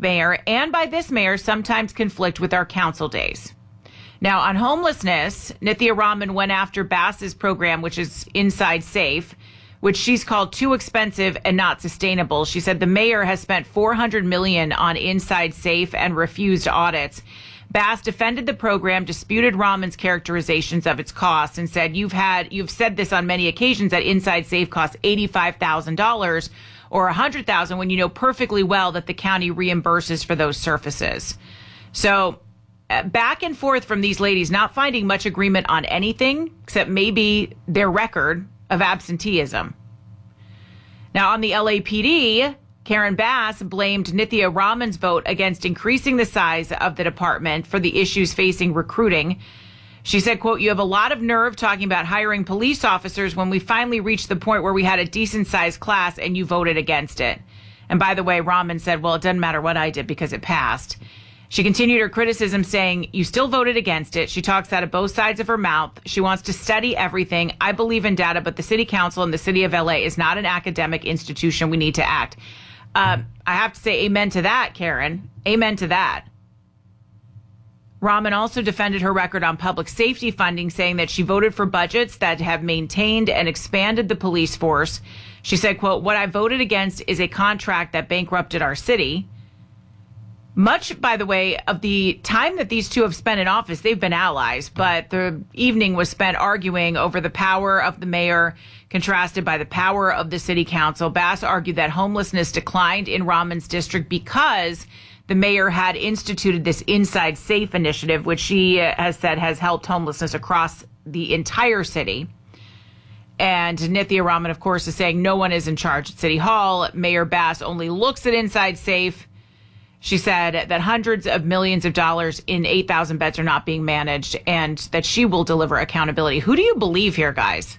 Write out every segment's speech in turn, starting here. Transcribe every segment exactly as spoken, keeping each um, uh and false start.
mayor and by this mayor sometimes conflict with our council days. Now, on homelessness, Nithya Raman went after Bass's program, which is Inside Safe, which she's called too expensive and not sustainable. She said the mayor has spent four hundred million dollars on Inside Safe and refused audits. Bass defended the program, disputed Raman's characterizations of its costs, and said, you've had, you've said this on many occasions that Inside Safe costs eighty-five thousand dollars or one hundred thousand dollars when you know perfectly well that the county reimburses for those services. So uh, back and forth from these ladies, not finding much agreement on anything except maybe their record of absenteeism. Now, on the L A P D, Karen Bass blamed Nithya Raman's vote against increasing the size of the department for the issues facing recruiting. She said, quote, you have a lot of nerve talking about hiring police officers when we finally reached the point where we had a decent sized class and you voted against it. And by the way, Raman said, well, it doesn't matter what I did because it passed. She continued her criticism saying, you still voted against it. She talks out of both sides of her mouth. She wants to study everything. I believe in data, but the city council and the city of L A is not an academic institution. We need to act. Um, I have to say amen to that, Karen. Amen to that. Raman also defended her record on public safety funding, saying that she voted for budgets that have maintained and expanded the police force. She said, quote, what I voted against is a contract that bankrupted our city. Much, by the way, of the time that these two have spent in office, they've been allies, but the evening was spent arguing over the power of the mayor contrasted by the power of the city council. Bass argued that homelessness declined in Raman's district because the mayor had instituted this Inside Safe initiative, which she has said has helped homelessness across the entire city. And Nithya Raman, of course, is saying no one is in charge at City Hall. Mayor Bass only looks at Inside Safe. She said that hundreds of millions of dollars in eight thousand beds are not being managed and that she will deliver accountability. Who do you believe here, guys?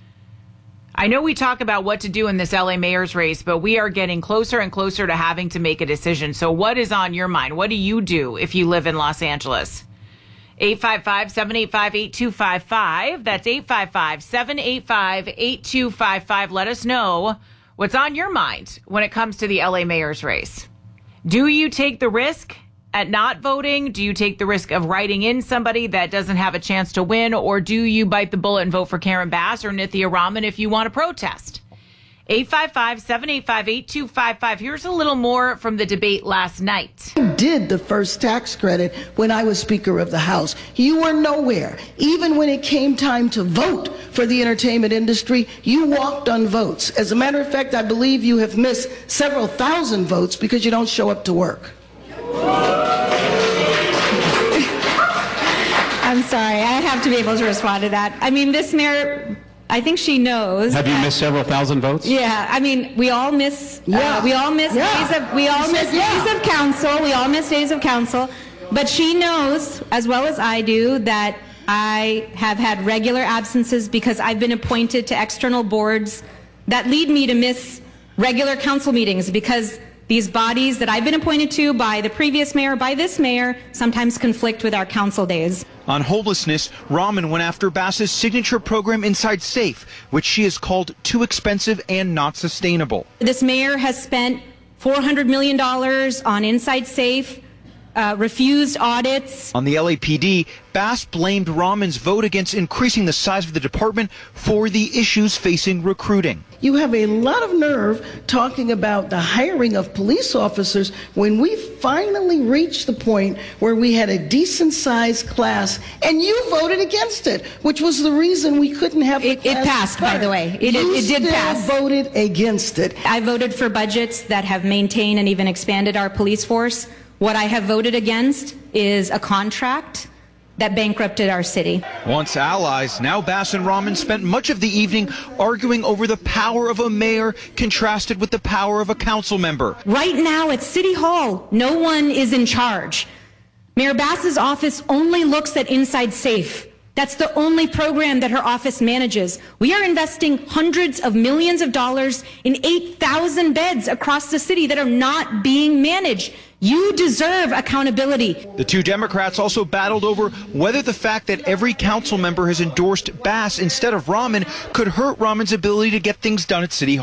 I know we talk about what to do in this L A mayor's race, but we are getting closer and closer to having to make a decision. So what is on your mind? What do you do if you live in Los Angeles? eight five five, seven eight five, eight two five five. That's eight five five, seven eight five, eight two five five. Let us know what's on your mind when it comes to the L A mayor's race. Do you take the risk at not voting? Do you take the risk of writing in somebody that doesn't have a chance to win? Or do you bite the bullet and vote for Karen Bass or Nithya Raman if you want to protest? eight five five, seven eight five, eight two five five. Here's a little more from the debate last night. I did the first tax credit when I was Speaker of the House. You were nowhere. Even when it came time to vote for the entertainment industry, you walked on votes. As a matter of fact, I believe you have missed several thousand votes because you don't show up to work. I'm sorry. I have to be able to respond to that. I mean, this mayor, I think she knows. Have you that, missed several thousand votes? Yeah. I mean, we all miss. Yeah. Uh, we all miss Yeah. days of. We all She miss said, yeah. days of council. We all miss days of council. But she knows, as well as I do, that I have had regular absences because I've been appointed to external boards that lead me to miss regular council meetings because these bodies that I've been appointed to by the previous mayor, by this mayor, sometimes conflict with our council days. On homelessness, Raman went after Bass's signature program Inside Safe, which she has called too expensive and not sustainable. This mayor has spent four hundred million dollars on Inside Safe, uh, refused audits. On the L A P D, Bass blamed Raman's vote against increasing the size of the department for the issues facing recruiting. You have a lot of nerve talking about the hiring of police officers when we finally reached the point where we had a decent-sized class, and you voted against it, which was the reason we couldn't have the It, it class passed, by start. the way. It, you it, it did still pass. voted against it. I voted for budgets that have maintained and even expanded our police force. What I have voted against is a contract that bankrupted our city. Once allies, now Bass and Raman spent much of the evening arguing over the power of a mayor contrasted with the power of a council member. Right now at City Hall, no one is in charge. Mayor Bass's office only looks at Inside Safe. That's the only program that her office manages. We are investing hundreds of millions of dollars in eight thousand beds across the city that are not being managed. You deserve accountability. The two Democrats also battled over whether the fact that every council member has endorsed Bass instead of Raman could hurt Raman's ability to get things done at City Hall.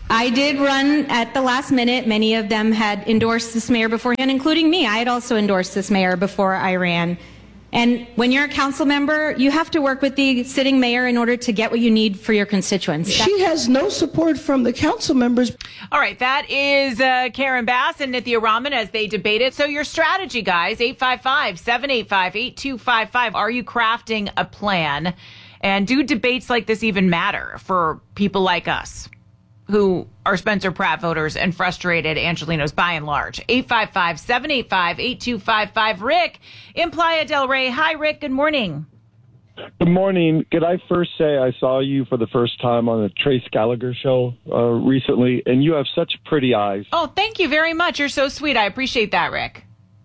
I did run at the last minute. Many of them had endorsed this mayor beforehand, including me. I had also endorsed this mayor before I ran. And when you're a council member, you have to work with the sitting mayor in order to get what you need for your constituents. She has no support from the council members. All right, that is uh, Karen Bass and Nithya Raman as they debated. So your strategy, guys, eight five five, seven eight five, eight two five five. Are you crafting a plan? And do debates like this even matter for people like us who are Spencer Pratt voters and frustrated Angelenos by and large? eight five five, seven eight five, eight two five five. Rick in Playa del Rey. Hi, Rick. Good morning. Good morning. Could I first say I saw you for the first time on the Trace Gallagher show uh, recently, and you have such pretty eyes. Oh, thank you very much. You're so sweet. I appreciate that, Rick.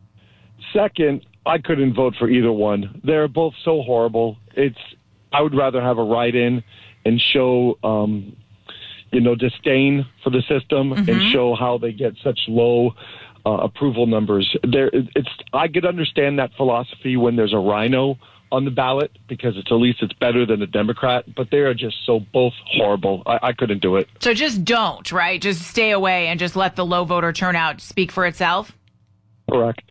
Second, I couldn't vote for either one. They're both so horrible. It's I would rather have a write-in and show um, you know, disdain for the system mm-hmm. and show how they get such low uh, approval numbers. There, it's I could understand that philosophy when there's a rhino on the ballot because it's at least it's better than a Democrat, but they are just so both horrible. I, I couldn't do it. So just don't, right? Just stay away and just let the low voter turnout speak for itself? Correct.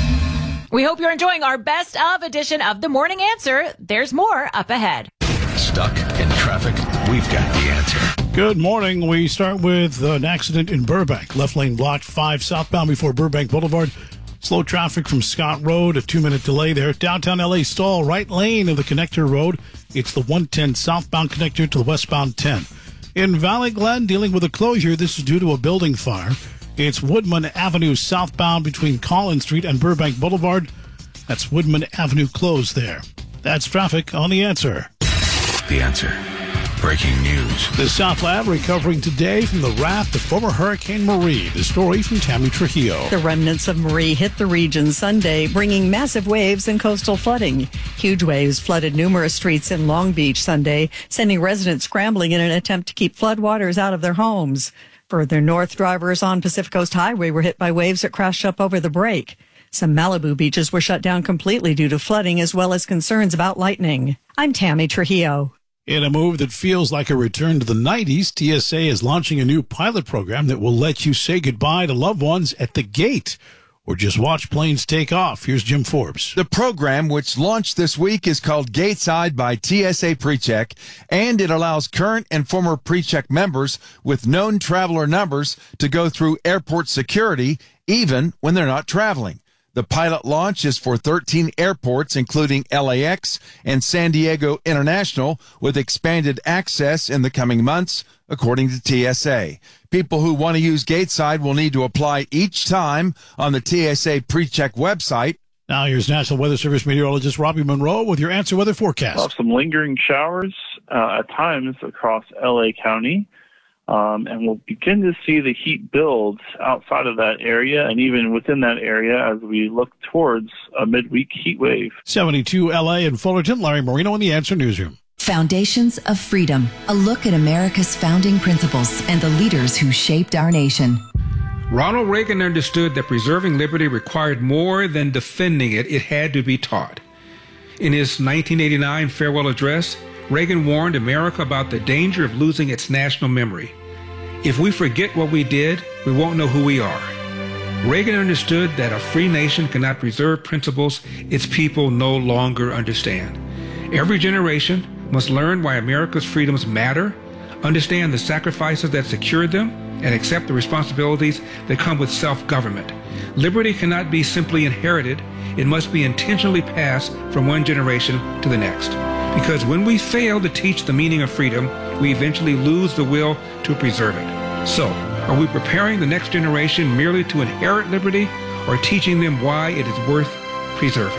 We hope you're enjoying our best of edition of The Morning Answer. There's more up ahead. Stuck in traffic? We've got the answer. Good morning. We start with an accident in Burbank. Left lane blocked, five southbound before Burbank Boulevard. Slow traffic from Scott Road, a two-minute delay there. Downtown L A stall, right lane of the connector road. It's the one ten southbound connector to the westbound ten. In Valley Glen, dealing with a closure. This is due to a building fire. It's Woodman Avenue southbound between Collins Street and Burbank Boulevard. That's Woodman Avenue closed there. That's traffic on The Answer. The Answer. Breaking news. The South Lab recovering today from the wrath of former Hurricane Marie. The story from Tammy Trujillo. The remnants of Marie hit the region Sunday, bringing massive waves and coastal flooding. Huge waves flooded numerous streets in Long Beach Sunday, sending residents scrambling in an attempt to keep floodwaters out of their homes. Further north, drivers on Pacific Coast Highway were hit by waves that crashed up over the break. Some Malibu beaches were shut down completely due to flooding as well as concerns about lightning. I'm Tammy Trujillo. In a move that feels like a return to the nineties, T S A is launching a new pilot program that will let you say goodbye to loved ones at the gate or just watch planes take off. Here's Jim Forbes. The program, which launched this week, is called Gateside by T S A PreCheck, and it allows current and former PreCheck members with known traveler numbers to go through airport security even when they're not traveling. The pilot launch is for thirteen airports, including L A X and San Diego International, with expanded access in the coming months, according to T S A. People who want to use Gateside will need to apply each time on the T S A PreCheck website. Now here's National Weather Service meteorologist Robbie Monroe with your Answer Weather forecast. We'll have some lingering showers uh, at times across L A County. Um, and we'll begin to see the heat build outside of that area and even within that area as we look towards a midweek heat wave. seventy-two L A and Fullerton. Larry Marino in the Answer Newsroom. Foundations of Freedom, a look at America's founding principles and the leaders who shaped our nation. Ronald Reagan understood that preserving liberty required more than defending it. It had to be taught. In his nineteen eighty-nine farewell address, Reagan warned America about the danger of losing its national memory. If we forget what we did, we won't know who we are. Reagan understood that a free nation cannot preserve principles its people no longer understand. Every generation must learn why America's freedoms matter, understand the sacrifices that secured them, and accept the responsibilities that come with self-government. Liberty cannot be simply inherited. It must be intentionally passed from one generation to the next. Because when we fail to teach the meaning of freedom, we eventually lose the will to preserve it. So, are we preparing the next generation merely to inherit liberty, or teaching them why it is worth preserving?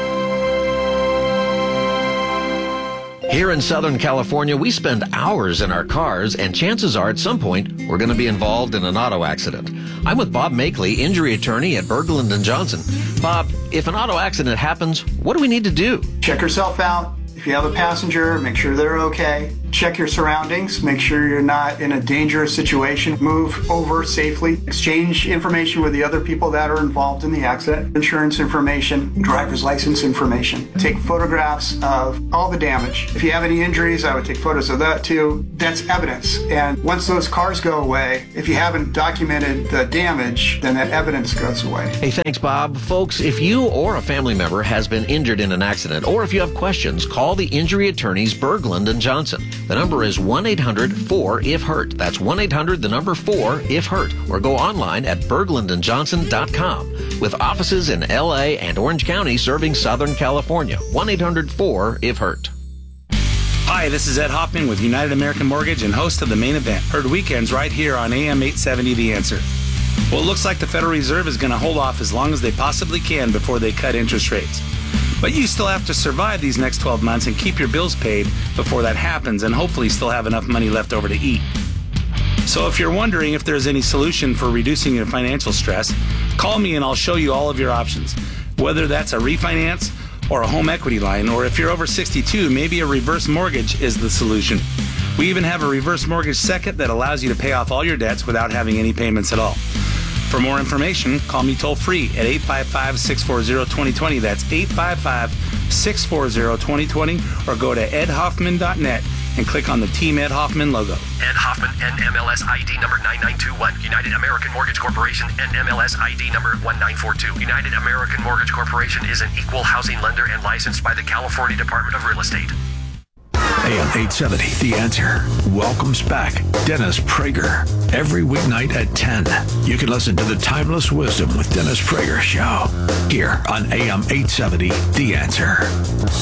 Here in Southern California, we spend hours in our cars, and chances are at some point we're going to be involved in an auto accident. I'm with Bob Makeley, injury attorney at Berglund and Johnson. Bob, if an auto accident happens, what do we need to do? Check yourself out. If you have a passenger, make sure they're okay. check your surroundings, make sure you're not in a dangerous situation, move over safely, exchange information with the other people that are involved in the accident, insurance information, driver's license information. Take photographs of all the damage. If you have any injuries, I would take photos of that too. That's evidence. And once those cars go away, if you haven't documented the damage, then that evidence goes away. Hey, thanks, Bob. Folks, if you or a family member has been injured in an accident, or if you have questions, call the injury attorneys Berglund and Johnson. The number is one eight hundred four if hurt. That's one eight hundred, the number four, if hurt. Or go online at berglund and johnson dot com. With offices in L A and Orange County serving Southern California. one eight hundred four if hurt. Hi, this is Ed Hoffman with United American Mortgage and host of The Main Event. Heard weekends right here on A M eight seventy The Answer. Well, it looks like the Federal Reserve is going to hold off as long as they possibly can before they cut interest rates. But you still have to survive these next twelve months and keep your bills paid before that happens, and hopefully still have enough money left over to eat. So if you're wondering if there's any solution for reducing your financial stress, call me and I'll show you all of your options. Whether that's a refinance or a home equity line, or if you're over sixty-two, maybe a reverse mortgage is the solution. We even have a reverse mortgage second that allows you to pay off all your debts without having any payments at all. For more information, call me toll free at eight five five, six four zero, two zero two zero. That's eight five five, six four zero, two zero two zero, or go to ed hoffman dot net and click on the Team Ed Hoffman logo. Ed Hoffman, N M L S I D number nine nine two one. United American Mortgage Corporation, N M L S I D number one nine four two. United American Mortgage Corporation is an equal housing lender and licensed by the California Department of Real Estate. A M eight seventy, The Answer, welcomes back Dennis Prager. Every weeknight at ten, you can listen to the Timeless Wisdom with Dennis Prager show here on A M eight seventy, The Answer.